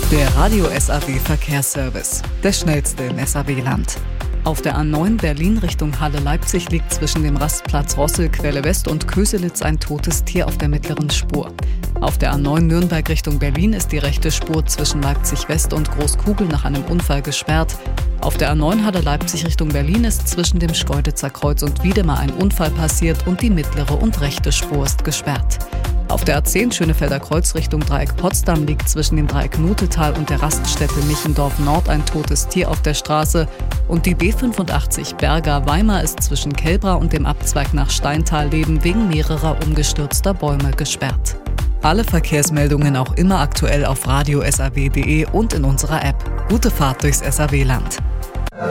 Der Radio SAW Verkehrsservice, der schnellste im SAW-Land. Auf der A9 Berlin Richtung Halle-Leipzig liegt zwischen dem Rastplatz Rossel, Quelle West und Köselitz ein totes Tier auf der mittleren Spur. Auf der A9 Nürnberg Richtung Berlin ist die rechte Spur zwischen Leipzig West und Großkugel nach einem Unfall gesperrt. Auf der A9 Halle-Leipzig Richtung Berlin ist zwischen dem Schkeuditzer Kreuz und Wiedemar ein Unfall passiert und die mittlere und rechte Spur ist gesperrt. Auf der A10 Schönefelder Kreuz Richtung Dreieck Potsdam liegt zwischen dem Dreieck Nutetal und der Raststätte Michendorf Nord ein totes Tier auf der Straße und die B85 Berga-Weimar ist zwischen Kelbra und dem Abzweig nach Steintal-Leben wegen mehrerer umgestürzter Bäume gesperrt. Alle Verkehrsmeldungen auch immer aktuell auf radiosaw.de und in unserer App. Gute Fahrt durchs SAW-Land.